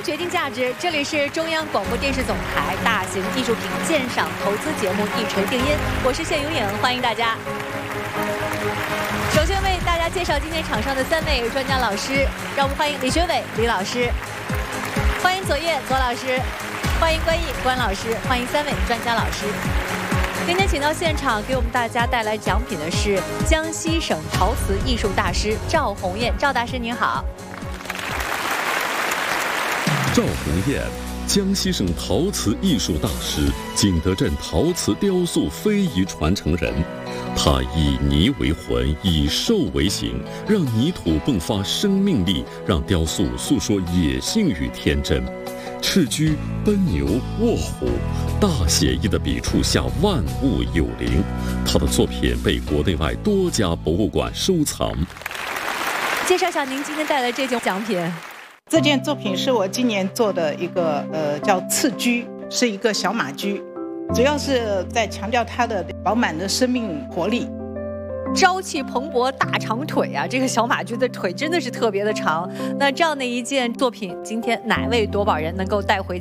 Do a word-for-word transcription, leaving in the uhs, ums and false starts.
决定价值，这里是中央广播电视总台大型艺术品鉴赏投资节目《一锤定音》，我是谢永颖，欢迎大家。首先为大家介绍今天场上的三位专家老师，让我们欢迎李学伟李老师，欢迎左烨左老师，欢迎关毅关老师，欢迎三位专家老师。今天请到现场给我们大家带来奖品的是江西省陶瓷艺术大师赵红艳，赵大师您好。 赵红艳，江西省陶瓷艺术大师，景德镇陶瓷雕塑非遗传承人。他以泥为魂，以兽为形，让泥土迸发生命力，让雕塑诉说野性与天真。赤驹、奔牛、卧虎，大写意的笔触下万物有灵。他的作品被国内外多家博物馆收藏。 介绍一下您今天带来这件奖品。 这件作品是我今年做的一个呃叫赤驹，是一个小马驹，主要是在强调它的饱满的生命活力。 朝气蓬勃大长腿啊，这个小马驹的腿真的是特别的长。那这样的一件作品，今天哪位夺宝人能够带回